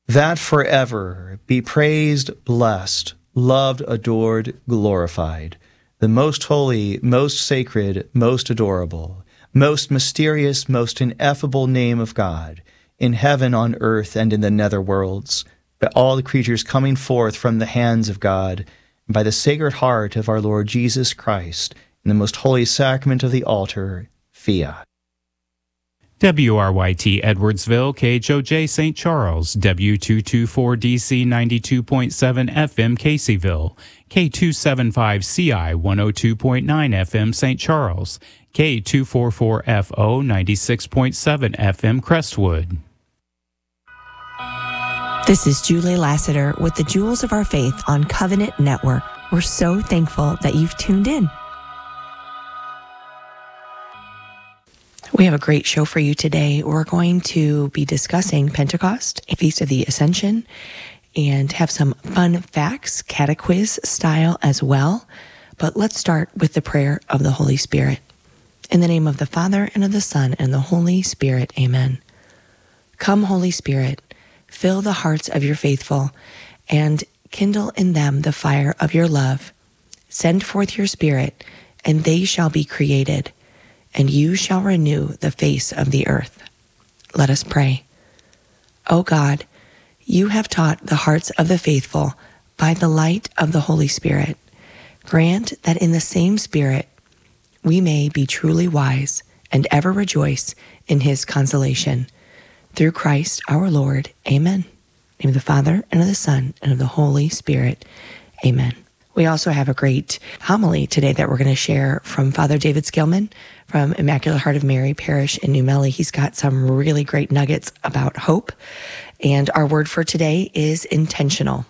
that forever be praised, blessed, loved, adored, glorified, the most holy, most sacred, most adorable, most mysterious, most ineffable name of God, in heaven, on earth, and in the nether worlds, by all the creatures coming forth from the hands of God, and by the Sacred Heart of our Lord Jesus Christ, in the most holy sacrament of the altar, Fiat. WRYT Edwardsville, KHOJ St. Charles, W224DC 92.7 FM Caseyville, K275CI 102.9 FM St. Charles, K244FO 96.7 FM Crestwood. This is Julie Lassiter with the Jewels of Our Faith on Covenant Network. We're so thankful that you've tuned in. We have a great show for you today. We're going to be discussing Pentecost, a Feast of the Ascension, and have some fun facts, catequiz style as well. But let's start with the prayer of the Holy Spirit. In the name of the Father, and of the Son, and the Holy Spirit, amen. Come, Holy Spirit, fill the hearts of your faithful, and kindle in them the fire of your love. Send forth your Spirit, and they shall be created, and you shall renew the face of the earth. Let us pray. O God, you have taught the hearts of the faithful by the light of the Holy Spirit. Grant that in the same Spirit we may be truly wise and ever rejoice in his consolation. Through Christ our Lord. Amen. In the name of the Father, and of the Son, and of the Holy Spirit. Amen. We also have a great homily today that we're going to share from Father David Skillman from Immaculate Heart of Mary Parish in New Melle. He's got some really great nuggets about hope. And our word for today is intentional.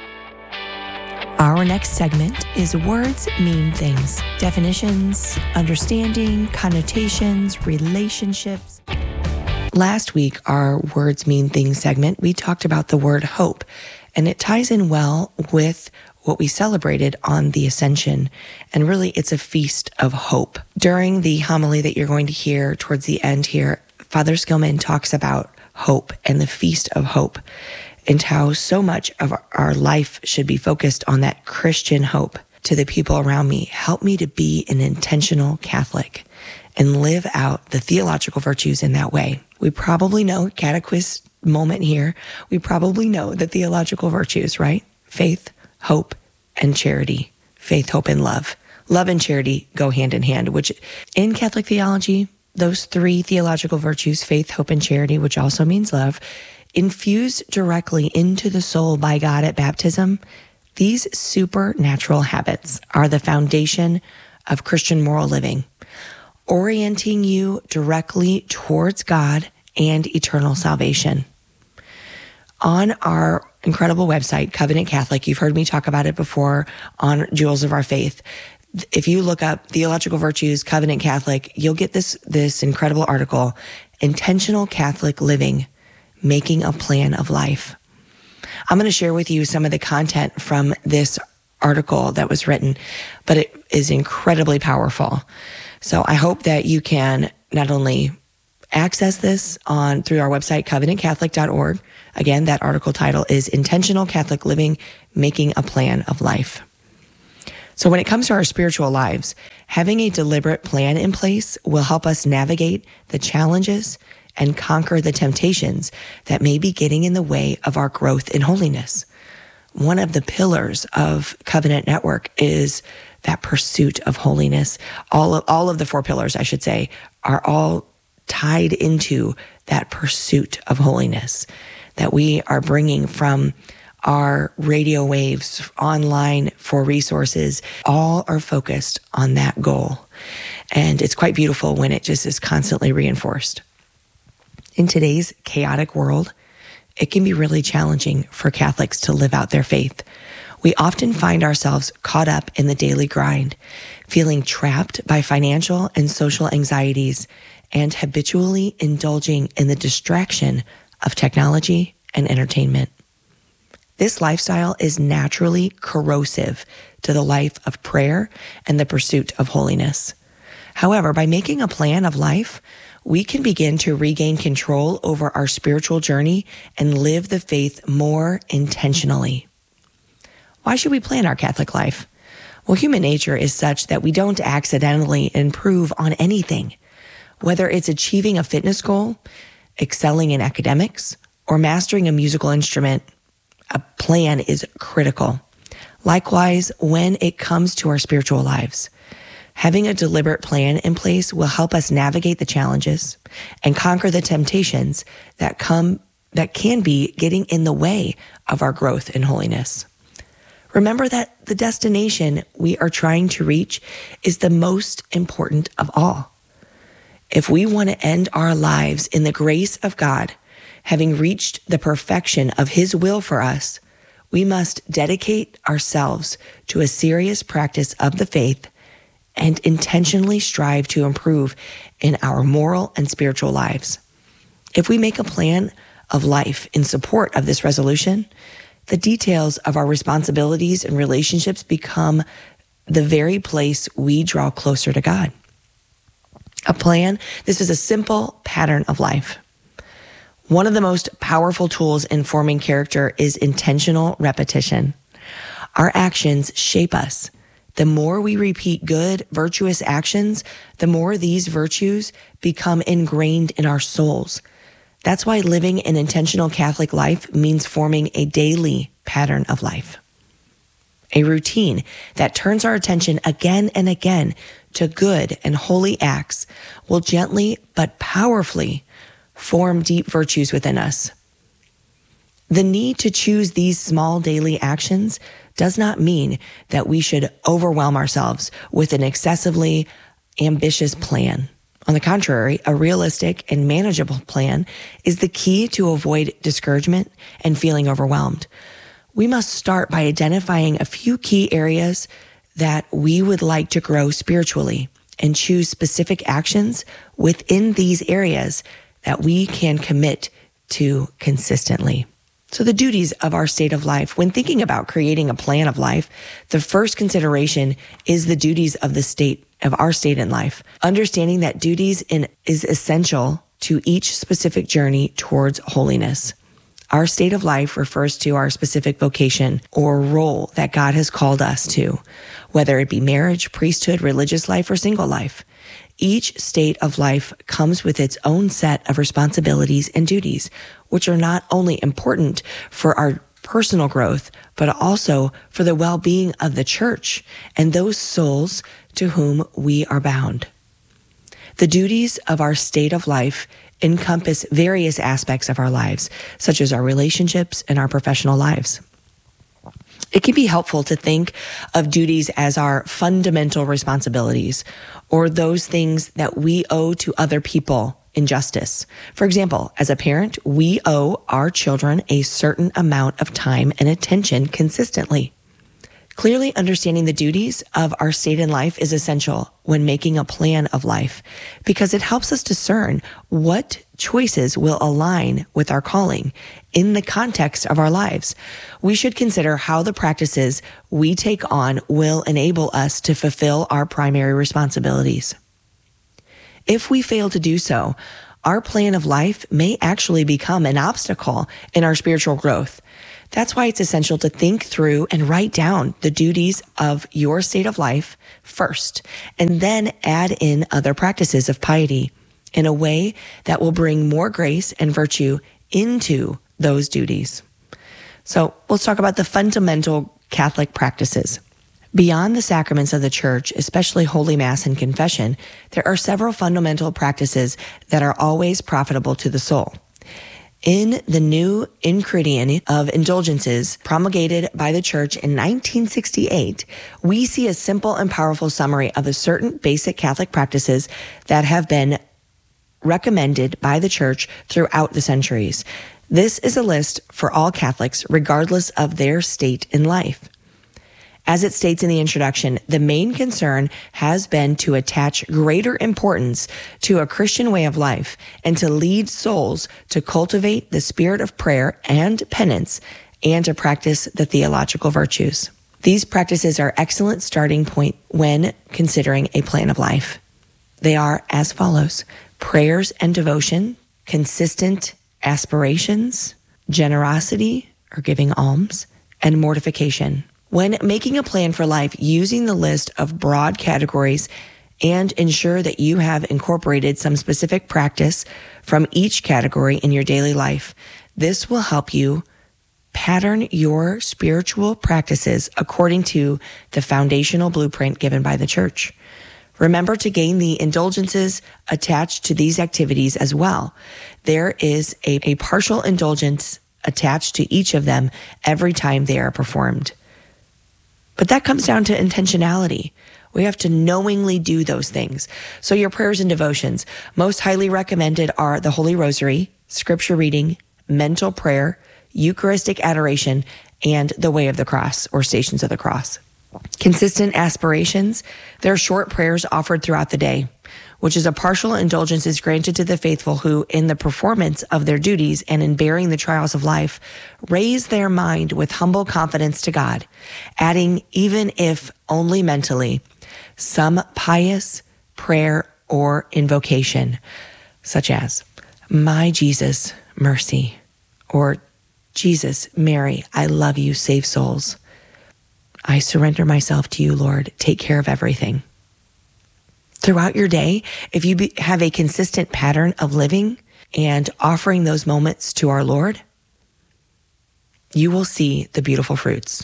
Our next segment is Words Mean Things. Definitions, understanding, connotations, relationships. Last week, our Words Mean Things segment, we talked about the word hope, and it ties in well with what we celebrated on the Ascension, and really it's a feast of hope. During the homily that you're going to hear towards the end here, Father Skillman talks about hope and the feast of hope, and how so much of our life should be focused on that Christian hope. To the people around me, help me to be an intentional Catholic and live out the theological virtues in that way. We probably know, catequiz moment here, we probably know the theological virtues, right? Faith, hope, and charity. Faith, hope, and love. Love and charity go hand in hand, which in Catholic theology, those three theological virtues, faith, hope, and charity, which also means love, infused directly into the soul by God at baptism, these supernatural habits are the foundation of Christian moral living, orienting you directly towards God and eternal salvation. On our incredible website, Covenant Catholic, you've heard me talk about it before on Jewels of Our Faith. If you look up Theological Virtues, Covenant Catholic, you'll get this incredible article, Intentional Catholic Living, Making a Plan of Life. I'm going to share with you some of the content from this article that was written, but it is incredibly powerful. So I hope that you can not only access this through our website, covenantcatholic.org. Again, that article title is Intentional Catholic Living, Making a Plan of Life. So when it comes to our spiritual lives, having a deliberate plan in place will help us navigate the challenges and conquer the temptations that may be getting in the way of our growth in holiness. One of the pillars of Covenant Network is that pursuit of holiness. All of the four pillars, I should say, are all tied into that pursuit of holiness that we are bringing from our radio waves online for resources. All are focused on that goal. And it's quite beautiful when it just is constantly reinforced. In today's chaotic world, it can be really challenging for Catholics to live out their faith. We often find ourselves caught up in the daily grind, feeling trapped by financial and social anxieties, and habitually indulging in the distraction of technology and entertainment. This lifestyle is naturally corrosive to the life of prayer and the pursuit of holiness. However, by making a plan of life, we can begin to regain control over our spiritual journey and live the faith more intentionally. Why should we plan our Catholic life? Well, human nature is such that we don't accidentally improve on anything. Whether it's achieving a fitness goal, excelling in academics, or mastering a musical instrument, a plan is critical. Likewise, when it comes to our spiritual lives, having a deliberate plan in place will help us navigate the challenges and conquer the temptations that can be getting in the way of our growth in holiness. Remember that the destination we are trying to reach is the most important of all. If we want to end our lives in the grace of God, having reached the perfection of His will for us, we must dedicate ourselves to a serious practice of the faith and intentionally strive to improve in our moral and spiritual lives. If we make a plan of life in support of this resolution, the details of our responsibilities and relationships become the very place we draw closer to God. A plan, this is a simple pattern of life. One of the most powerful tools in forming character is intentional repetition. Our actions shape us. The more we repeat good, virtuous actions, the more these virtues become ingrained in our souls. That's why living an intentional Catholic life means forming a daily pattern of life. A routine that turns our attention again and again to good and holy acts will gently but powerfully form deep virtues within us. The need to choose these small daily actions does not mean that we should overwhelm ourselves with an excessively ambitious plan. On the contrary, a realistic and manageable plan is the key to avoid discouragement and feeling overwhelmed. We must start by identifying a few key areas that we would like to grow spiritually and choose specific actions within these areas that we can commit to consistently. So the duties of our state of life. When thinking about creating a plan of life, the first consideration is the duties of our state in life. Understanding that duties is essential to each specific journey towards holiness. Our state of life refers to our specific vocation or role that God has called us to, whether it be marriage, priesthood, religious life, or single life. Each state of life comes with its own set of responsibilities and duties, which are not only important for our personal growth, but also for the well-being of the church and those souls to whom we are bound. The duties of our state of life encompass various aspects of our lives, such as our relationships and our professional lives. It can be helpful to think of duties as our fundamental responsibilities, or those things that we owe to other people in justice. For example, as a parent, we owe our children a certain amount of time and attention consistently. Clearly understanding the duties of our state in life is essential when making a plan of life, because it helps us discern what choices will align with our calling in the context of our lives. We should consider how the practices we take on will enable us to fulfill our primary responsibilities. If we fail to do so, our plan of life may actually become an obstacle in our spiritual growth. That's why it's essential to think through and write down the duties of your state of life first, and then add in other practices of piety in a way that will bring more grace and virtue into those duties. So let's talk about the fundamental Catholic practices. Beyond the sacraments of the Church, especially Holy Mass and confession, there are several fundamental practices that are always profitable to the soul. In the new Enchiridion of Indulgences promulgated by the Church in 1968, we see a simple and powerful summary of the certain basic Catholic practices that have been recommended by the Church throughout the centuries. This is a list for all Catholics, regardless of their state in life. As it states in the introduction, the main concern has been to attach greater importance to a Christian way of life and to lead souls to cultivate the spirit of prayer and penance and to practice the theological virtues. These practices are excellent starting point when considering a plan of life. They are as follows: prayers and devotion, consistent aspirations, generosity or giving alms, and mortification. When making a plan for life, using the list of broad categories and ensure that you have incorporated some specific practice from each category in your daily life. This will help you pattern your spiritual practices according to the foundational blueprint given by the church. Remember to gain the indulgences attached to these activities as well. There is a partial indulgence attached to each of them every time they are performed. But that comes down to intentionality. We have to knowingly do those things. So your prayers and devotions, most highly recommended are the Holy Rosary, scripture reading, mental prayer, Eucharistic adoration, and the Way of the Cross or Stations of the Cross. Consistent aspirations, they're short prayers offered throughout the day, which is a partial indulgence is granted to the faithful who, in the performance of their duties and in bearing the trials of life, raise their mind with humble confidence to God, adding, even if only mentally, some pious prayer or invocation, such as, "My Jesus, mercy," or "Jesus, Mary, I love you, save souls. I surrender myself to you, Lord. Take care of everything." Throughout your day, if you have a consistent pattern of living and offering those moments to our Lord, you will see the beautiful fruits.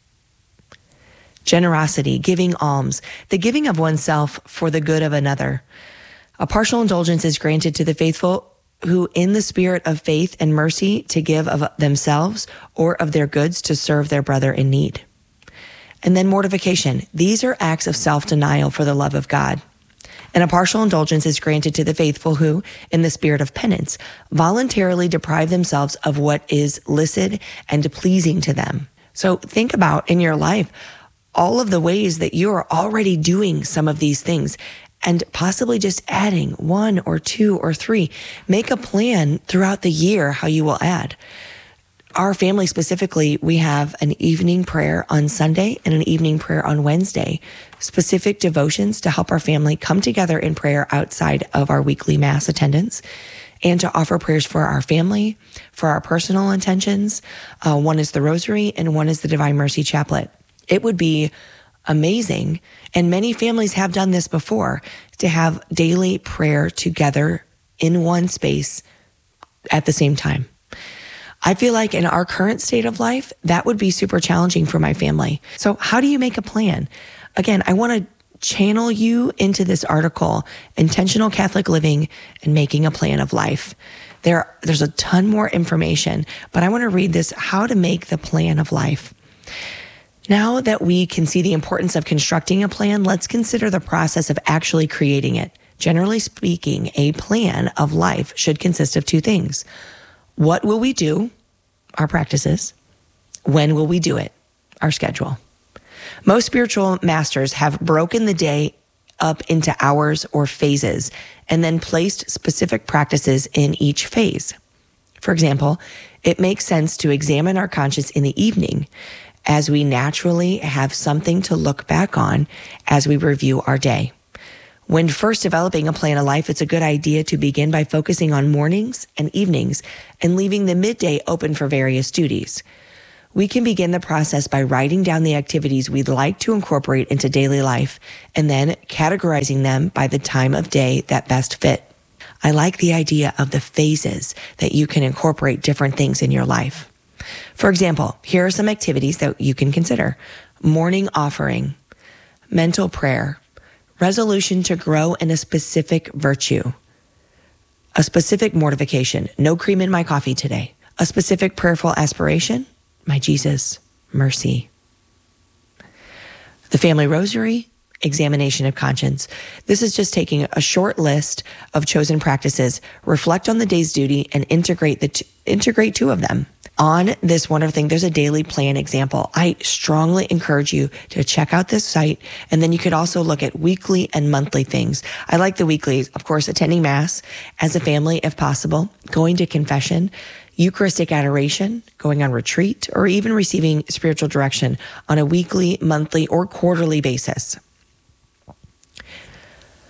Generosity, giving alms, the giving of oneself for the good of another. A partial indulgence is granted to the faithful who, in the spirit of faith and mercy, to give of themselves or of their goods to serve their brother in need. And then mortification. These are acts of self-denial for the love of God. And a partial indulgence is granted to the faithful who, in the spirit of penance, voluntarily deprive themselves of what is licit and pleasing to them. So think about in your life all of the ways that you are already doing some of these things and possibly just adding 1 or 2 or 3. Make a plan throughout the year how you will add. Our family specifically, we have an evening prayer on Sunday and an evening prayer on Wednesday, specific devotions to help our family come together in prayer outside of our weekly Mass attendance and to offer prayers for our family, for our personal intentions. One is the Rosary and one is the Divine Mercy Chaplet. It would be amazing, and many families have done this before, to have daily prayer together in one space at the same time. I feel like in our current state of life, that would be super challenging for my family. So how do you make a plan? Again, I want to channel you into this article, Intentional Catholic Living and Making a Plan of Life. There's a ton more information, but I want to read this, How to Make the Plan of Life. Now that we can see the importance of constructing a plan, let's consider the process of actually creating it. Generally speaking, a plan of life should consist of 2 things. What will we do? Our practices. When will we do it? Our schedule. Most spiritual masters have broken the day up into hours or phases and then placed specific practices in each phase. For example, it makes sense to examine our conscience in the evening, as we naturally have something to look back on as we review our day. When first developing a plan of life, it's a good idea to begin by focusing on mornings and evenings and leaving the midday open for various duties. We can begin the process by writing down the activities we'd like to incorporate into daily life and then categorizing them by the time of day that best fit. I like the idea of the phases that you can incorporate different things in your life. For example, here are some activities that you can consider. Morning offering, mental prayer, resolution to grow in a specific virtue, a specific mortification, no cream in my coffee today, a specific prayerful aspiration, my Jesus, mercy. The Family Rosary, examination of conscience. This is just taking a short list of chosen practices, reflect on the day's duty, and integrate 2 of them. On this wonderful thing, there's a daily plan example. I strongly encourage you to check out this site, and then you could also look at weekly and monthly things. I like the weeklies, of course, attending Mass as a family if possible, going to confession, Eucharistic adoration, going on retreat, or even receiving spiritual direction on a weekly, monthly, or quarterly basis.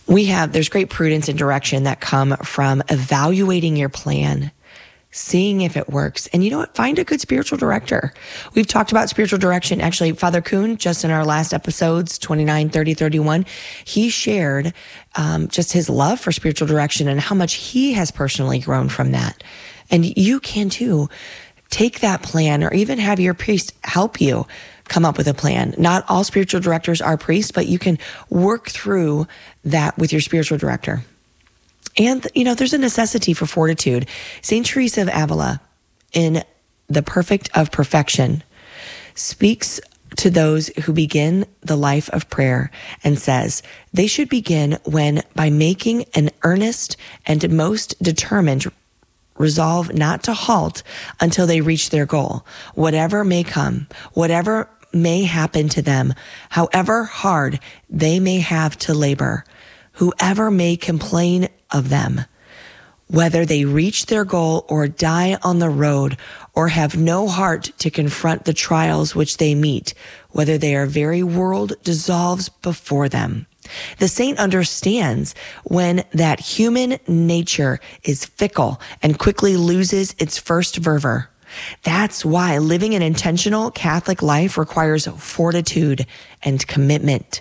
There's great prudence and direction that come from evaluating your plan, seeing if it works. And you know what? Find a good spiritual director. We've talked about spiritual direction. Actually, Father Kuhn, just in our last episodes, 29, 30, 31, he shared just his love for spiritual direction and how much he has personally grown from that. And you can too. Take that plan, or even have your priest help you come up with a plan. Not all spiritual directors are priests, but you can work through that with your spiritual director. And, there's a necessity for fortitude. St. Teresa of Avila, in The Perfect of Perfection, speaks to those who begin the life of prayer and says they should begin by making an earnest and most determined resolve not to halt until they reach their goal, whatever may come, whatever may happen to them, however hard they may have to labor, whoever may complain of them, whether they reach their goal or die on the road or have no heart to confront the trials which they meet, whether their very world dissolves before them. The saint understands when that human nature is fickle and quickly loses its first fervor. That's why living an intentional Catholic life requires fortitude and commitment.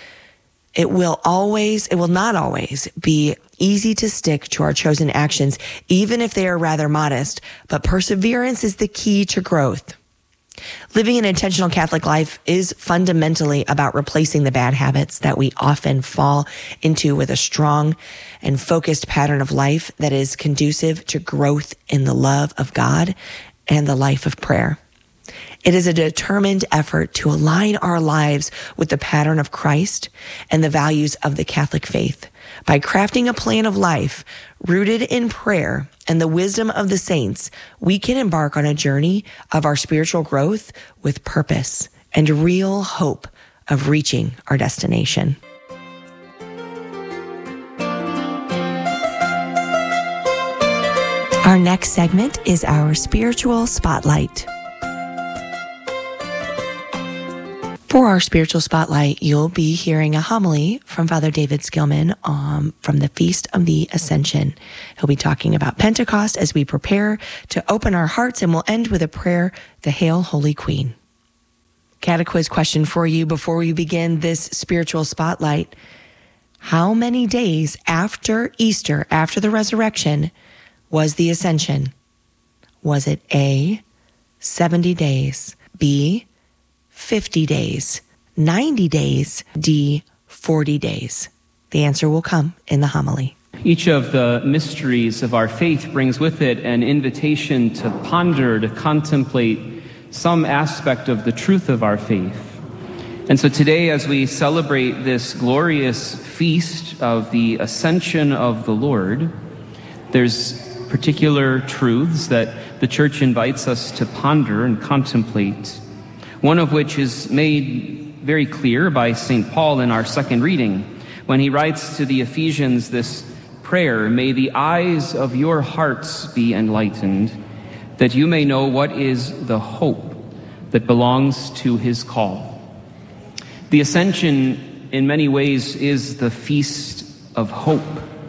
It will not always be easy to stick to our chosen actions, even if they are rather modest, but perseverance is the key to growth. Living an intentional Catholic life is fundamentally about replacing the bad habits that we often fall into with a strong and focused pattern of life that is conducive to growth in the love of God and the life of prayer. It is a determined effort to align our lives with the pattern of Christ and the values of the Catholic faith. By crafting a plan of life rooted in prayer and the wisdom of the saints, we can embark on a journey of our spiritual growth with purpose and real hope of reaching our destination. Our next segment is our Spiritual Spotlight. For our Spiritual Spotlight, you'll be hearing a homily from Father David Skillman from the Feast of the Ascension. He'll be talking about Pentecost as we prepare to open our hearts, and we'll end with a prayer, the Hail, Holy Queen. Catequiz question for you before we begin this Spiritual Spotlight. How many days after Easter, after the resurrection, was the Ascension? Was it A, 70 days, B, 50 days, 90 days, D, 40 days? The answer will come in the homily. Each of the mysteries of our faith brings with it an invitation to ponder, to contemplate some aspect of the truth of our faith. And so today, as we celebrate this glorious feast of the Ascension of the Lord, there's particular truths that the Church invites us to ponder and contemplate, one of which is made very clear by St. Paul in our second reading, when he writes to the Ephesians this prayer, "May the eyes of your hearts be enlightened, that you may know what is the hope that belongs to his call." The Ascension, in many ways, is the feast of hope.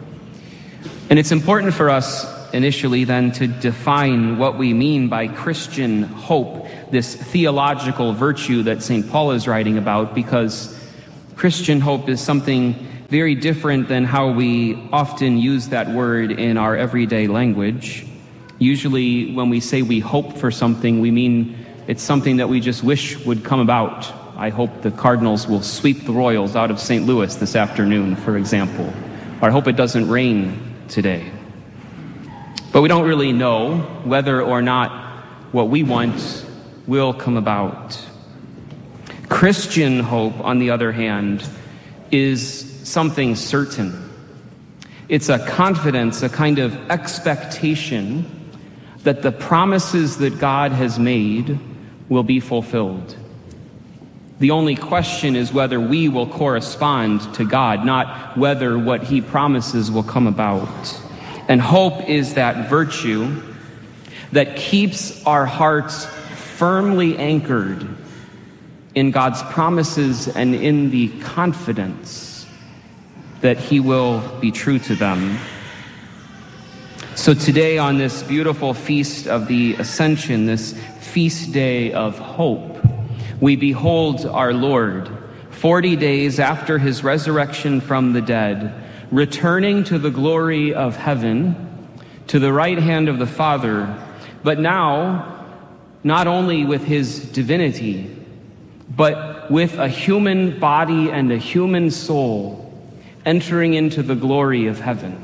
And it's important for us initially then to define what we mean by Christian hope, this theological virtue that St. Paul is writing about, because Christian hope is something very different than how we often use that word in our everyday language. Usually when we say we hope for something, we mean it's something that we just wish would come about. I hope the Cardinals will sweep the Royals out of St. Louis this afternoon, for example. Or I hope it doesn't rain today. But we don't really know whether or not what we want will come about. Christian hope, on the other hand, is something certain. It's a confidence, a kind of expectation that the promises that God has made will be fulfilled. The only question is whether we will correspond to God, not whether what he promises will come about. And hope is that virtue that keeps our hearts firmly anchored in God's promises and in the confidence that he will be true to them. So today, on this beautiful feast of the Ascension, this feast day of hope, we behold our Lord, 40 days after his resurrection from the dead, returning to the glory of heaven, to the right hand of the Father, but now, not only with his divinity, but with a human body and a human soul, entering into the glory of heaven.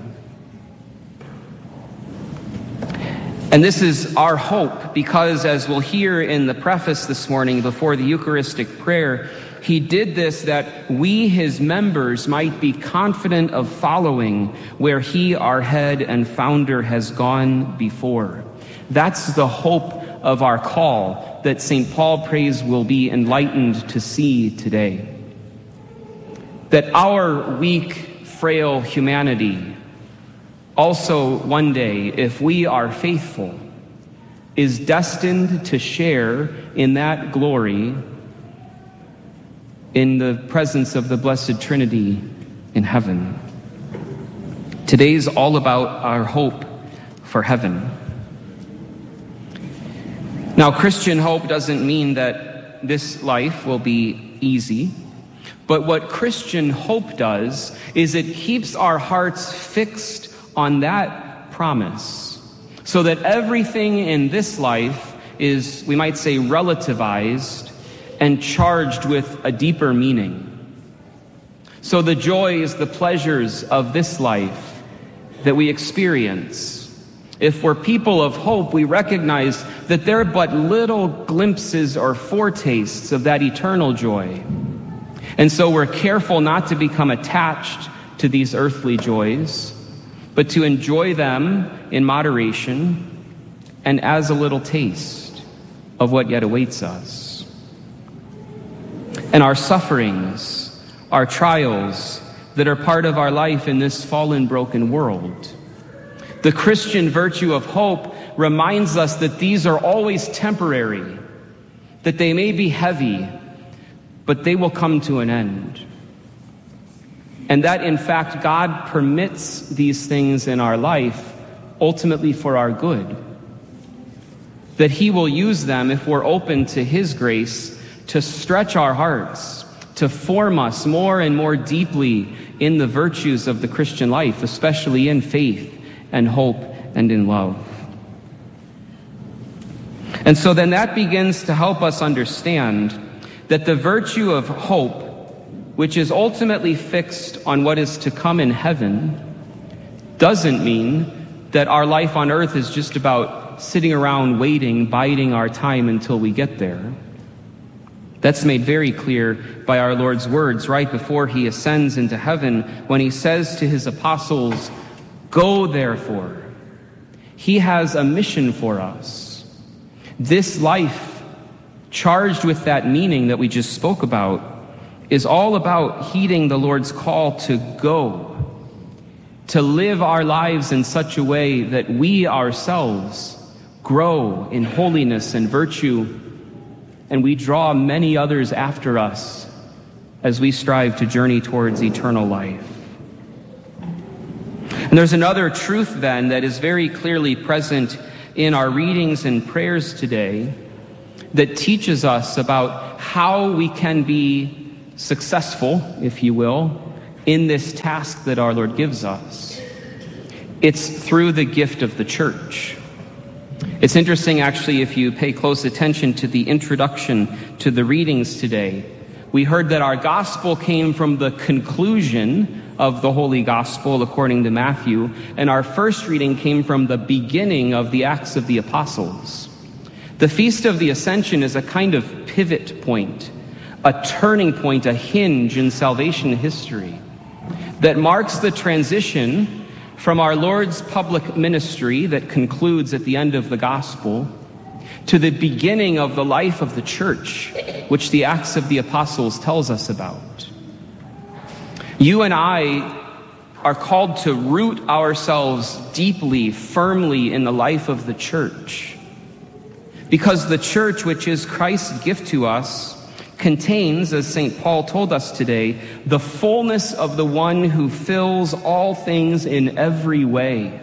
And this is our hope because, as we'll hear in the preface this morning before the Eucharistic prayer, he did this that we, his members, might be confident of following where he, our head and founder, has gone before. That's the hope of our call that St. Paul prays will be enlightened to see today. That our weak, frail humanity also one day, if we are faithful, is destined to share in that glory in the presence of the Blessed Trinity in heaven. Today's all about our hope for heaven. Now, Christian hope doesn't mean that this life will be easy, but what Christian hope does is it keeps our hearts fixed on that promise, so that everything in this life is, we might say, relativized and charged with a deeper meaning. So the joys, the pleasures of this life that we experience, if we're people of hope, we recognize that they're but little glimpses or foretastes of that eternal joy. And so we're careful not to become attached to these earthly joys, but to enjoy them in moderation and as a little taste of what yet awaits us. And our sufferings, our trials that are part of our life in this fallen, broken world. The Christian virtue of hope reminds us that these are always temporary, that they may be heavy, but they will come to an end. And that, in fact, God permits these things in our life ultimately for our good. That he will use them, if we're open to his grace, to stretch our hearts, to form us more and more deeply in the virtues of the Christian life, especially in faith and hope and in love. And so then that begins to help us understand that the virtue of hope, which is ultimately fixed on what is to come in heaven, doesn't mean that our life on earth is just about sitting around waiting, biding our time until we get there. That's made very clear by our Lord's words right before he ascends into heaven, when he says to his apostles, "Go therefore." He has a mission for us. This life, charged with that meaning that we just spoke about, is all about heeding the Lord's call to go, to live our lives in such a way that we ourselves grow in holiness and virtue, and we draw many others after us as we strive to journey towards eternal life. And there's another truth then that is very clearly present in our readings and prayers today that teaches us about how we can be successful, if you will, in this task that our Lord gives us. It's through the gift of the church. It's interesting, actually, if you pay close attention to the introduction to the readings today. We heard that our gospel came from the conclusion of the Holy Gospel according to Matthew, and our first reading came from the beginning of the Acts of the Apostles. The Feast of the Ascension is a kind of pivot point, a turning point, a hinge in salvation history that marks the transition from our Lord's public ministry that concludes at the end of the gospel to the beginning of the life of the church, which the Acts of the Apostles tells us about. You and I are called to root ourselves deeply, firmly in the life of the church, because the church, which is Christ's gift to us, contains, as St. Paul told us today, the fullness of the one who fills all things in every way.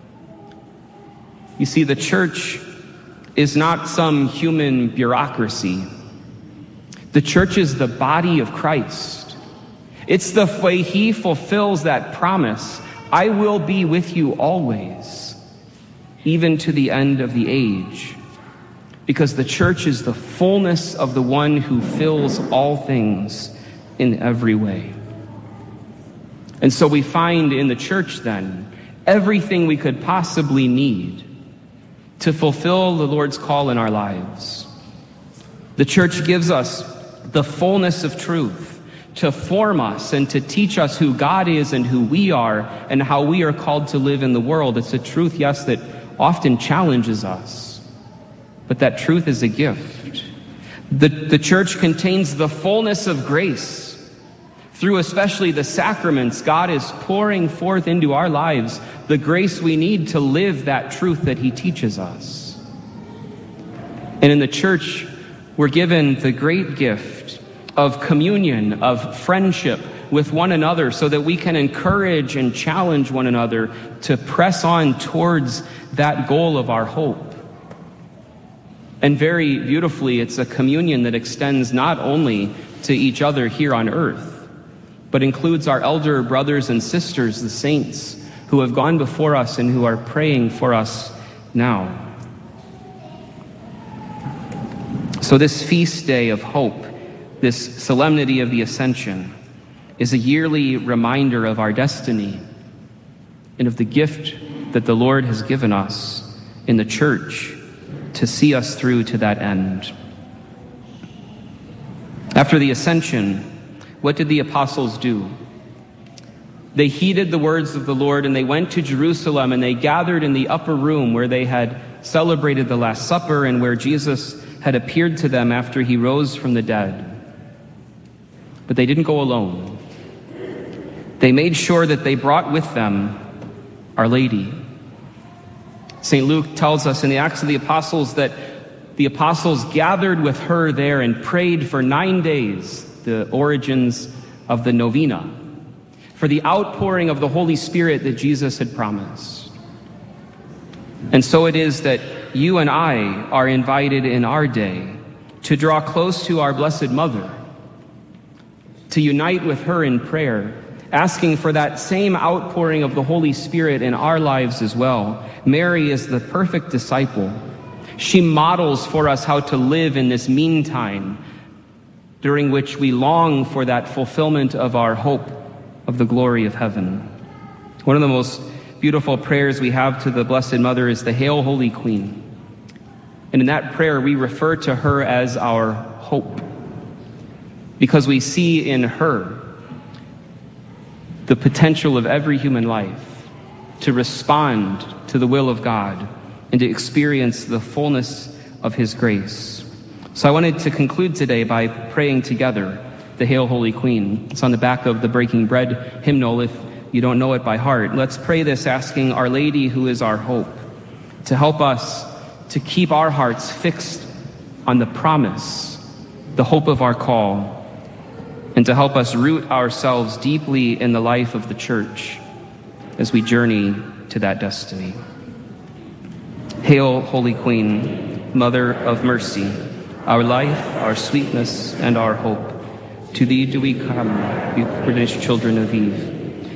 You see, the church is not some human bureaucracy. The church is the body of Christ. It's the way he fulfills that promise, I will be with you always, even to the end of the age. Because the church is the fullness of the one who fills all things in every way. And so we find in the church then everything we could possibly need to fulfill the Lord's call in our lives. The church gives us the fullness of truth to form us and to teach us who God is and who we are and how we are called to live in the world. It's a truth, yes, that often challenges us, but that truth is a gift. The church contains the fullness of grace. Through especially the sacraments, God is pouring forth into our lives the grace we need to live that truth that he teaches us. And in the church, we're given the great gift of communion, of friendship with one another, so that we can encourage and challenge one another to press on towards that goal of our hope. And very beautifully, it's a communion that extends not only to each other here on earth, but includes our elder brothers and sisters, the saints, who have gone before us and who are praying for us now. So this feast day of hope, this solemnity of the Ascension, is a yearly reminder of our destiny and of the gift that the Lord has given us in the church to see us through to that end. After the Ascension, what did the apostles do? They heeded the words of the Lord, and they went to Jerusalem, and they gathered in the upper room where they had celebrated the Last Supper and where Jesus had appeared to them after he rose from the dead. But they didn't go alone. They made sure that they brought with them Our Lady. St. Luke tells us in the Acts of the Apostles that the apostles gathered with her there and prayed for 9 days, the origins of the novena, for the outpouring of the Holy Spirit that Jesus had promised. And so it is that you and I are invited in our day to draw close to our Blessed Mother, to unite with her in prayer, asking for that same outpouring of the Holy Spirit in our lives as well. Mary is the perfect disciple. She models for us how to live in this meantime, during which we long for that fulfillment of our hope of the glory of heaven. One of the most beautiful prayers we have to the Blessed Mother is the Hail, Holy Queen. And in that prayer, we refer to her as our hope, because we see in her the potential of every human life to respond to the will of God and to experience the fullness of his grace. So I wanted to conclude today by praying together the Hail, Holy Queen. It's on the back of the Breaking Bread hymnal if you don't know it by heart. Let's pray this, asking Our Lady, who is our hope, to help us to keep our hearts fixed on the promise, the hope of our call, and to help us root ourselves deeply in the life of the church as we journey to that destiny. Hail, Holy Queen, Mother of Mercy, our life, our sweetness, and our hope. To thee do we come, we foolish children of Eve.